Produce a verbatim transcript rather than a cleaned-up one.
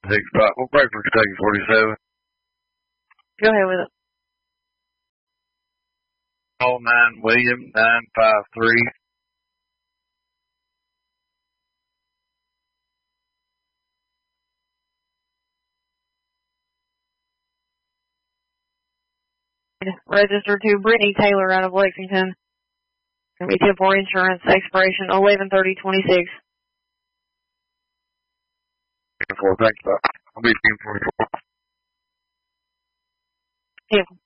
Six five. We'll break for Kentucky forty-seven. Go ahead with it. Oh nine William nine five three. Registered to Brittany Taylor out of Lexington. Gonna be ten four insurance, expiration eleven thirty twenty-six. Thank you. I'll be ten forty-four. Yeah.